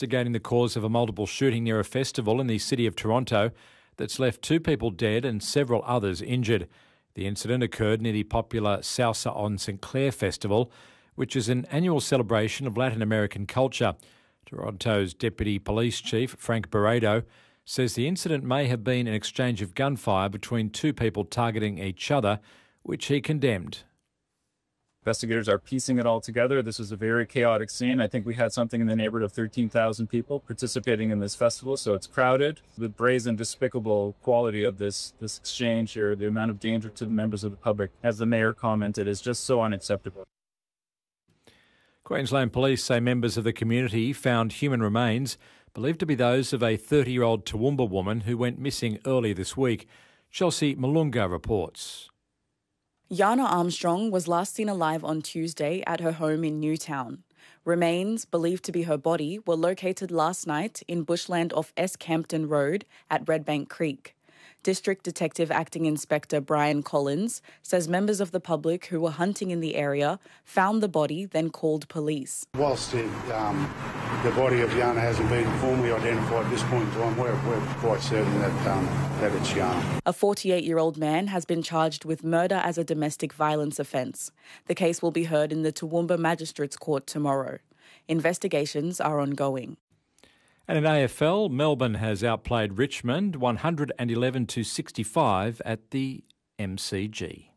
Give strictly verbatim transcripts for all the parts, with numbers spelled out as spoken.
investigating the cause of a multiple shooting near a festival in the city of Toronto that's left two people dead and several others injured. The incident occurred near the popular Salsa on Saint Clair Festival, which is an annual celebration of Latin American culture. Toronto's Deputy Police Chief, Frank Barredo, says the incident may have been an exchange of gunfire between two people targeting each other, which he condemned. Investigators are piecing it all together. This was a very chaotic scene. I think we had something in the neighborhood of thirteen thousand people participating in this festival, so it's crowded. The brazen, despicable quality of this, this exchange here, the amount of danger to the members of the public, as the mayor commented, is just so unacceptable. Queensland Police say members of the community found human remains believed to be those of a thirty-year-old Toowoomba woman who went missing earlier this week. Chelsea Malunga reports. Yana Armstrong was last seen alive on Tuesday at her home in Newtown. Remains, believed to be her body, were located last night in bushland off S Campton Road at Redbank Creek. District Detective Acting Inspector Brian Collins says members of the public who were hunting in the area found the body, then called police. Whilst the, um, the body of Yana hasn't been formally identified at this point in time, we're, we're quite certain that, um, that it's Yana. A forty-eight-year-old man has been charged with murder as a domestic violence offence. The case will be heard in the Toowoomba Magistrates Court tomorrow. Investigations are ongoing. And in A F L, Melbourne has outplayed Richmond one hundred eleven to sixty-five at the M C G.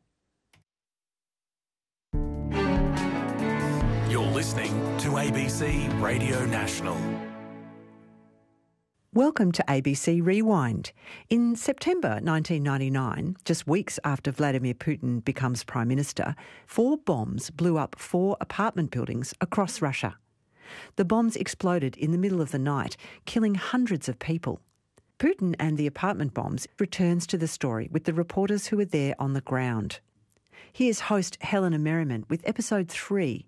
You're listening to A B C Radio National. Welcome to A B C Rewind. In September nineteen ninety-nine, just weeks after Vladimir Putin becomes Prime Minister, four bombs blew up four apartment buildings across Russia. The bombs exploded in the middle of the night, killing hundreds of people. Putin and the apartment bombs returns to the story with the reporters who were there on the ground. Here's host Helena Merriman with episode three.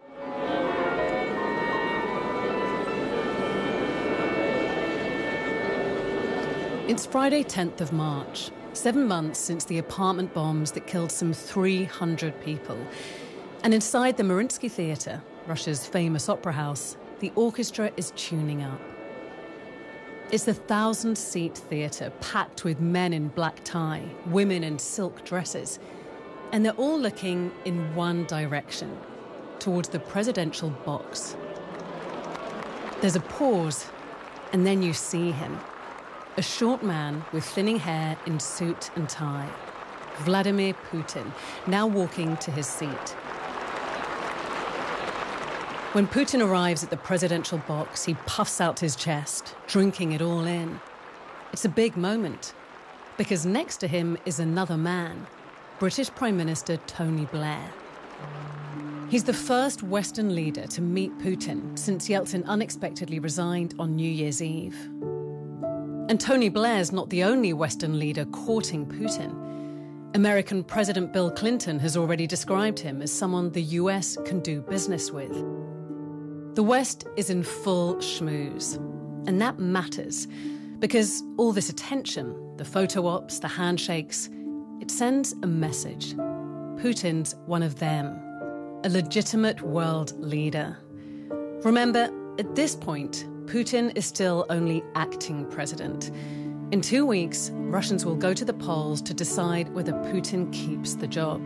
It's Friday, tenth of March, seven months since the apartment bombs that killed some three hundred people. And inside the Mariinsky Theatre, Russia's famous opera house, the orchestra is tuning up. It's the thousand-seat theatre packed with men in black tie, women in silk dresses, and they're all looking in one direction, towards the presidential box. There's a pause, and then you see him, a short man with thinning hair in suit and tie, Vladimir Putin, now walking to his seat. When Putin arrives at the presidential box, he puffs out his chest, drinking it all in. It's a big moment, because next to him is another man, British Prime Minister Tony Blair. He's the first Western leader to meet Putin since Yeltsin unexpectedly resigned on New Year's Eve. And Tony Blair's not the only Western leader courting Putin. American President Bill Clinton has already described him as someone the U S can do business with. The West is in full schmooze, and that matters because all this attention, the photo ops, the handshakes, it sends a message. Putin's one of them, a legitimate world leader. Remember, at this point, Putin is still only acting president. In two weeks, Russians will go to the polls to decide whether Putin keeps the job.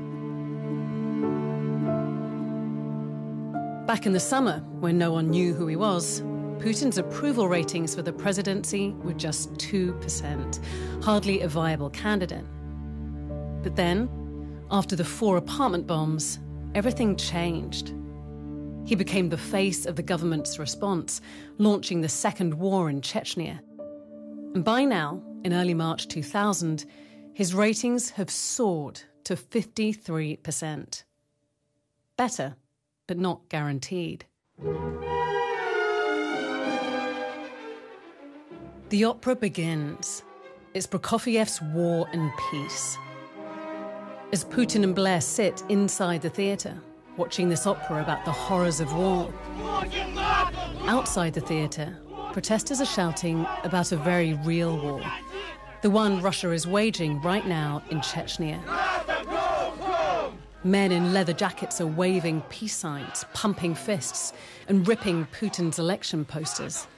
Back in the summer, when no one knew who he was, Putin's approval ratings for the presidency were just two percent, hardly a viable candidate. But then, after the four apartment bombs, everything changed. He became the face of the government's response, launching the second war in Chechnya. And by now, in early March two thousand, his ratings have soared to fifty-three percent. Better, but not guaranteed. The opera begins. It's Prokofiev's War and Peace. As Putin and Blair sit inside the theatre, watching this opera about the horrors of war, outside the theatre, protesters are shouting about a very real war, the one Russia is waging right now in Chechnya. Men in leather jackets are waving peace signs, pumping fists, and ripping Putin's election posters.